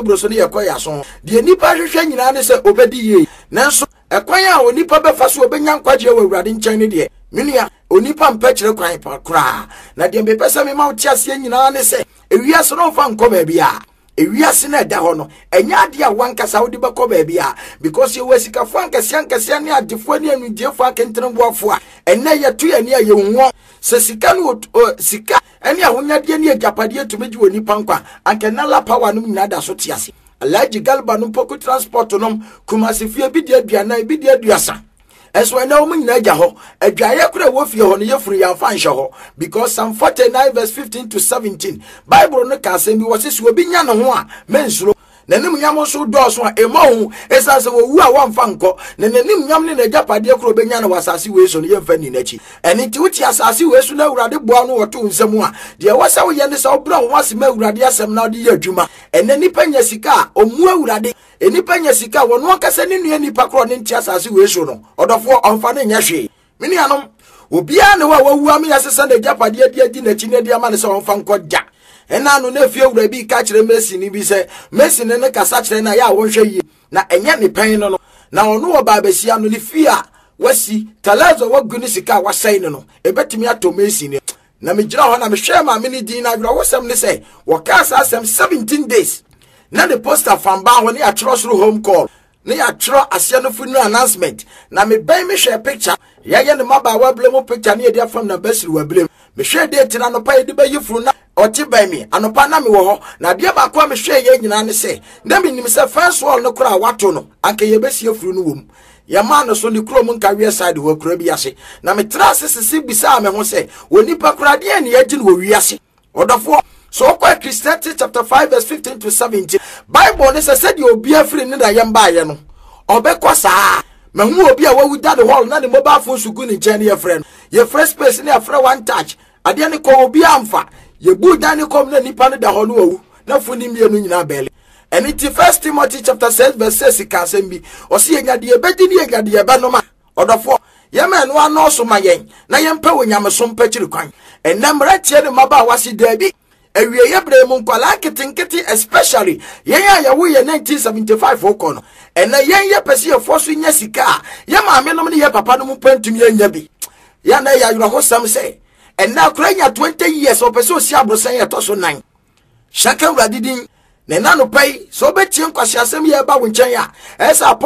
broso ne yekoya so de nipa hwehwe nyina ne se obedi ye nanso ekwan a onipa befa so obenya nkwaje wa awurade nkyɛn ne de menua onipa mpɛkyere kwan pa kra na de mbepesa me ma wo tiase nyina ne se ewiase no fa nkɔ ba bia ewiase na da ho no enya ade a wankasa wo de bɛkɔ ba bia because ye wasika fo ankase ne adefo ne anudiefo akentenboafo a enne ye to ye ne ye nwo se sika no sika ene ahonyade ne agapade tumegi woni pankwa ankenala power no nyina da so tiase alaji galba no poku transport no kumase fie bi de aduana bi de aduasa eso na wo nyina agya ho adwaye kura wo fie ho no yefuru ya fa nhye ho because Psalm 49 verse 15 to 17 Bible no ka se bi wo se obi nya no ho a mensuro nanim nyam so do so a emahu esase wo wu a wonfa nko na nanim nyam ne agapade kura obenya na wasase we so no yemfa ni nachi eni ti wuti asase we so na awurade boa no woto nsam a de wasa wo ye ne sa obra ho asem awurade asem na de ye adwuma ene nipa nya sika omu awurade enipa nya sika wono akasa ne nua nipa kro ne ntia asase we so no odofo onfa ne nya hwe mini anom obia ne wa wawu am ya sesa na agapade adi nachi ne de ama ne sa onfa nko ja ena no na fie wura bi ka kire Messi ni bi se Messi ne kasa kire na ya wonhwe yi na enya ne pan no na ono wo ba besia no ne fie a wasi talazo waguni sika wasai no ebetimi ato Messi ne na me gira ho na me hwe ma me ni din na wura wosam ne se wo ka sa asem 17 days na the poster fan ba ho ne atro soro home call ne atro asia no funeral announcement na me ban me hwe picture ya ne maba wa blemu picture ne dia fam na basiri wa blem me hwe date na no pa ye de ba yifuru na oti by me anopa na me wo ho na de ba kwa me hwe ye nyina ne se na me nim se first wall no kura wato no anka ye besie furu no wom ya ma no so ni kuro mu nka we side wo kura bi ase na me tra sisi bisa me ho se woni pa kura de ne ye gine wo wi ase odofo so kwa Christianity chapter 5 verse 15 to 17 Bible ne said you obi afri ne da yemba ye no obekọ saa mahu obi a wawu da the hall na the mobile phone sugu ni nche ne ye friend ye fresh space ne afra one touch ade ne ko obi amfa ye bu da ne kom na nipa ne da ho no wawu na funi mienu nyina bele and it 1 Timothy chapter 6 verse 6 ka sembi o se yanyade ye bedi ne yanyade ye benoma odofo ye men no anoso mayen na ye mpa wonyamso mpa kiri kwan enamra tie ne maba wasi dabi ewie yebre mu nkwala kitinkiti especially yen ya wo ye 1975 okono ena yen ye pese ye fosu nya sika ye maame no ne ye papa no mu pantumi anya bi ya na ya yuro ho sam se ena kuranya 20 years o pese o si abrosan ye to so 9 shaka wradidin na na no pai so betie nkwasi asem ye ba wo nchen ya esa